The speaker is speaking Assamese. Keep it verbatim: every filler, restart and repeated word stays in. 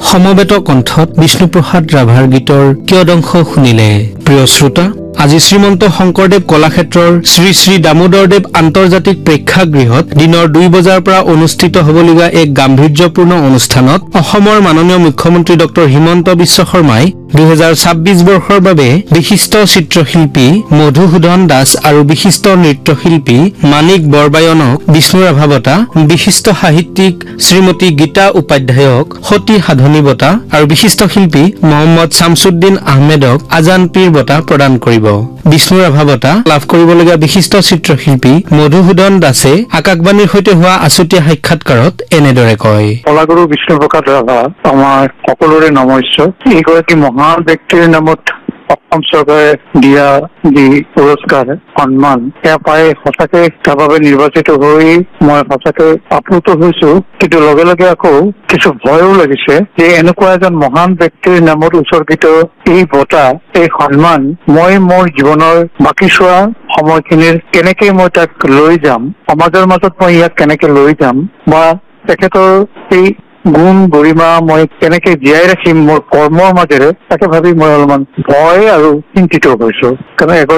সমবেত কণ্ঠত বিষ্ণুপ্ৰসাদ ৰাভাৰ গীতৰ কিয়দংশ শুনিলে। প্ৰিয় শ্ৰোতা, আজি শ্ৰীমন্ত শংকৰদেৱ কলাক্ষেত্ৰৰ শ্ৰী শ্ৰী দামোদৰদেৱ আন্তৰ্জাতিক প্ৰেক্ষাগৃহত দিনৰ দুই বজাৰ পৰা অনুষ্ঠিত হ'বলগীয়া এক গাম্ভীৰ্যপূৰ্ণ অনুষ্ঠানত অসমৰ মাননীয় মুখ্যমন্ত্ৰী ডক্টৰ হিমন্ত বিশ্ব শৰ্মাই দুহেজাৰ ছাব্বিশ বৰ্ষৰ বাবে বিশিষ্ট চিত্ৰশিল্পী মধুসূদন দাস আৰু বিশিষ্ট নৃত্যশিল্পী মানিক বৰবায়নক বিষ্ণু ৰাভা বঁটা, বিশিষ্ট সাহিত্যিক শ্ৰীমতী গীতা উপাধ্যায়ক সতী সাধনী বঁটা আৰু বিশিষ্ট শিল্পী মহম্মদ শামছুদ্দিন আহমেদক আজান পীৰ বঁটা প্ৰদান কৰিব। বিষ্ণু ৰাভা বঁটা লাভ কৰিবলগীয়া বিশিষ্ট চিত্ৰশিল্পী মধুসূদন দাসে আকাশবাণীৰ সৈতে হোৱা আছুতীয়া সাক্ষাৎকাৰত এনেদৰে কয়। কলাগুৰু বিষ্ণুপ্ৰসাদ ৰাভা আমাৰ সকলোৰে নমস্য। এইগৰাকী মহান ব্যক্তিৰ নামত অসম চৰকাৰে দিয়া যি পুৰস্কাৰ সন্মান সেয়া পাই সঁচাকে তাৰ বাবে নিৰ্বাচিত হৈ মই সঁচাকে আপ্লুত হৈছো, কিন্তু লগে লগে আকৌ কিছু ভয়ো লাগিছে যে এনেকুৱা এজন মহান ব্যক্তিৰ নামত উৎসৰ্গিত এই বঁটা, এই সন্মান মই মোৰ জীৱনৰ বাকী চোৱা সময়খিনিৰ কেনেকে মই তাক লৈ যাম, সমাজৰ মাজত মই ইয়াক কেনেকে লৈ যাম বা তেখেতৰ এই গুণ গৰিমা মই কেনেকে জীয়াই ৰাখিম মোৰ কৰ্মৰ মাজেৰে, তাকে ভাবি মই অলপমান ভয় আৰু চিন্তিত হৈছো। কাৰণ